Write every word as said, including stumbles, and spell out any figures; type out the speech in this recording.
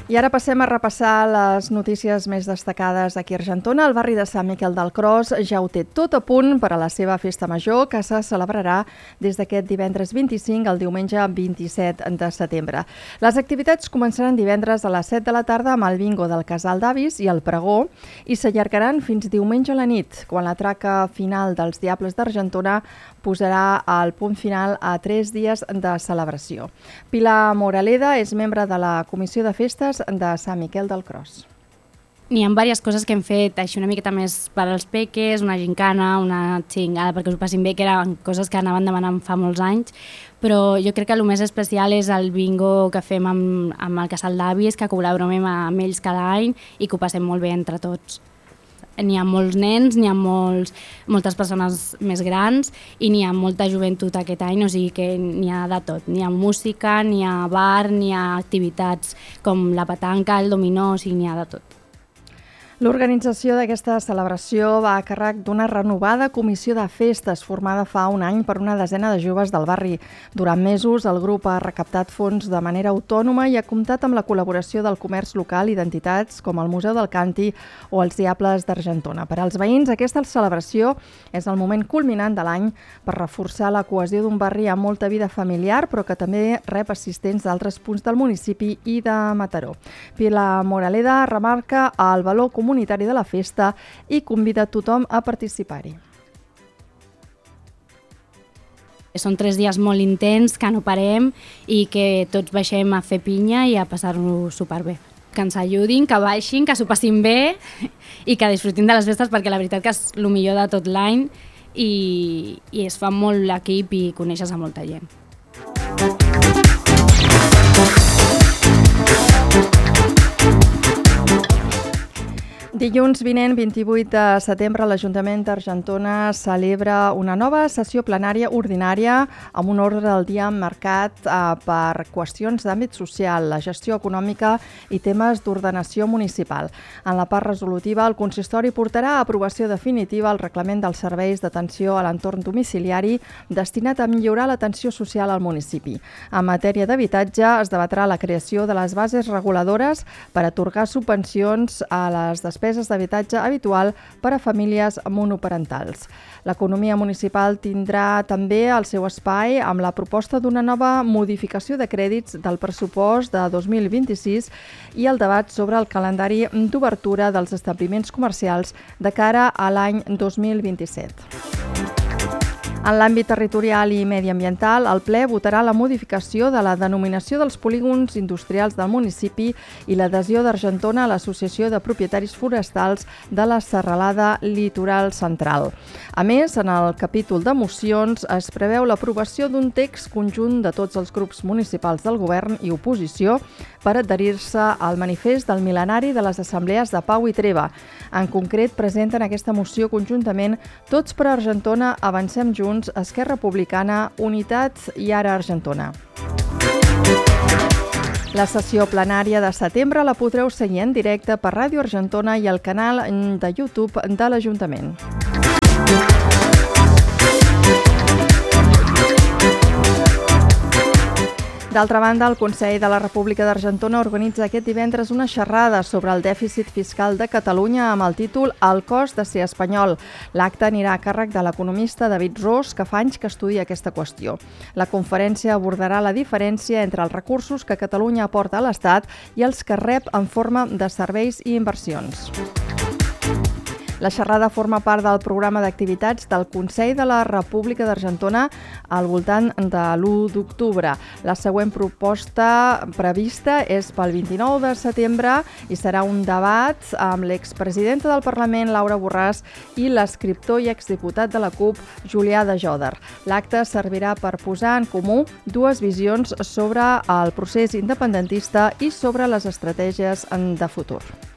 I ara passem a repassar les notícies més destacades aquí a Argentona. El barri de Sant Miquel del Cros ja ho té tot a punt per a la seva festa major, que se celebrarà des d'aquest divendres vint-i-cinc al diumenge vint-i-set de setembre. Les activitats començaran divendres a les set de la tarda amb el bingo del Casal d'Avis i el pregó i s'allargaran fins diumenge a la nit, quan la traca final dels Diables d'Argentona posarà el punt final a tres dies de celebració. Pilar Moraleda és membre de la Comissió de Festes de Sant Miquel del Cros. N'hi ha diverses coses que hem fet així una miqueta més per als peques, una gincana, una xingada perquè us ho passin bé, que eren coses que anaven demanant fa molts anys, però jo crec que el més especial és el bingo que fem amb, amb el Casal d'Avis, que col·laborem amb ells cada any i que ho passem molt bé entre tots. N'hi ha molts nens, n'hi ha molts, moltes persones més grans i n'hi ha molta joventut aquest any, o sigui que n'hi ha de tot. N'hi ha música, n'hi ha bar, n'hi ha activitats com la petanca, el dominó, o sigui, n'hi ha de tot. L'organització d'aquesta celebració va a càrrec d'una renovada comissió de festes formada fa un any per una desena de joves del barri. Durant mesos, el grup ha recaptat fons de manera autònoma i ha comptat amb la col·laboració del comerç local i d'entitats com el Museu del Canti o els Diables d'Argentona. Per als veïns, aquesta celebració és el moment culminant de l'any per reforçar la cohesió d'un barri amb molta vida familiar, però que també rep assistents d'altres punts del municipi i de Mataró. Pilar Moraleda remarca el valor comunitari comunitari de la festa i convida tothom a participar-hi. Són tres dies molt intens, que no parem i que tots baixem a fer pinya i a passar-nos superbé. Que ens ajudin, que baixin, que s'ho passin bé i que disfrutin de les festes, perquè la veritat que és el millor de tot l'any i, i es fa molt l'equip i coneixes a molta gent. Dilluns vinent, vint-i-vuit de setembre, l'Ajuntament d'Argentona celebra una nova sessió plenària ordinària amb un ordre del dia marcat eh, per qüestions d'àmbit social, la gestió econòmica i temes d'ordenació municipal. En la part resolutiva, el consistori portarà a aprovació definitiva el reglament dels serveis d'atenció a l'entorn domiciliari destinat a millorar l'atenció social al municipi. En matèria d'habitatge, es debatrà la creació de les bases reguladores per atorgar subvencions a les despeses d'habitatge habitual per a famílies monoparentals. L'economia municipal tindrà també el seu espai amb la proposta d'una nova modificació de crèdits del pressupost de dos mil vint-i-sis i el debat sobre el calendari d'obertura dels establiments comercials de cara a l'any dos mil vint-i-set. En l'àmbit territorial i mediambiental, el ple votarà la modificació de la denominació dels polígons industrials del municipi i l'adhesió d'Argentona a l'Associació de Propietaris Forestals de la Serralada Litoral Central. A més, en el capítol de mocions es preveu l'aprovació d'un text conjunt de tots els grups municipals del govern i oposició per adherir-se al manifest del mil·lenari de les Assemblees de Pau i Treva. En concret, presenten aquesta moció conjuntament Tots per Argentona, Avancem Junts, Esquerra Republicana, Unitat i Ara Argentona. La sessió plenària de setembre la podreu seguir en directe per Ràdio Argentona i el canal de YouTube de l'Ajuntament. D'altra banda, el Consell de la República d'Argentona organitza aquest divendres una xerrada sobre el dèficit fiscal de Catalunya amb el títol El cost de ser espanyol. L'acte anirà a càrrec de l'economista David Ros, que fa anys que estudia aquesta qüestió. La conferència abordarà la diferència entre els recursos que Catalunya aporta a l'Estat i els que rep en forma de serveis i inversions. La xerrada forma part del programa d'activitats del Consell de la República d'Argentona al voltant de l'u d'octubre. La següent proposta prevista és pel vint-i-nou de setembre i serà un debat amb l'expresidenta del Parlament, Laura Borràs, i l'escriptor i exdiputat de la CUP, Julià de Joder. L'acte servirà per posar en comú dues visions sobre el procés independentista i sobre les estratègies de futur.